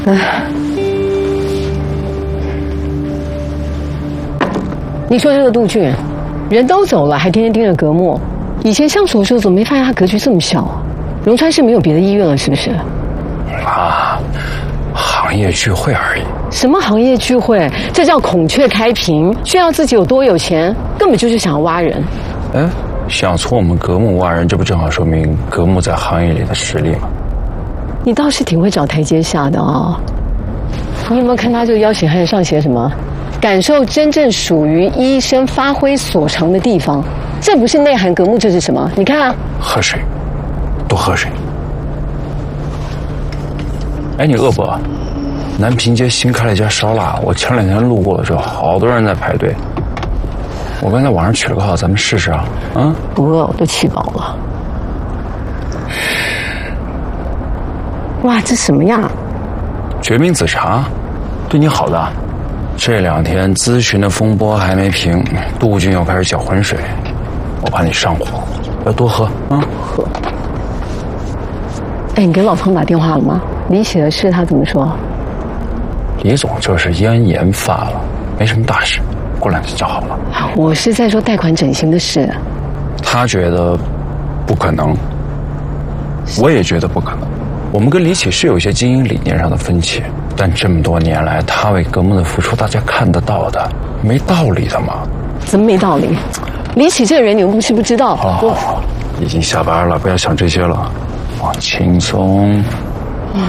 唉，你说这个杜俊，人都走了，还天天盯着格木。以前相处的时候，怎么没发现他格局这么小啊？荣川是没有别的意愿了，是不是？ 啊，行业聚会而已。 什么行业聚会？这叫孔雀开屏，炫耀自己有多有钱，根本就是想要挖人。 哎，想从我们格木挖人，这不正好说明格木在行业里的实力吗？ 你倒是挺会找台阶下的啊！你有没有看他这个邀请函上写什么？感受真正属于医生发挥所长的地方，这不是内涵格木，这是什么？你看啊， 喝水，多喝水。哎，你饿不饿？南平街新开了一家烧腊，我前2天路过的时候，好多人在排队。我刚才网上取了个号，咱们试试啊！啊， 不饿，我都吃饱了。哇，这什么呀？ 决明子茶，对你好的。这2天咨询的风波还没平，杜俊又开始搅浑水，我怕你上火，要多喝啊！ 喝。哎，你给老方打电话了吗？李喜的事他怎么说？ 李总就是咽炎发了，没什么大事，过2天就好了。 我是在说贷款整形的事。 他觉得不可能，我也觉得不可能。我们跟李启是有一些经营理念上的分歧，但这么多年来，他为格木的付出，大家看得到的，没道理的嘛。 怎么没道理？李启这个人，你们是不知道。 好，已经下班了，不要想这些了，放轻松。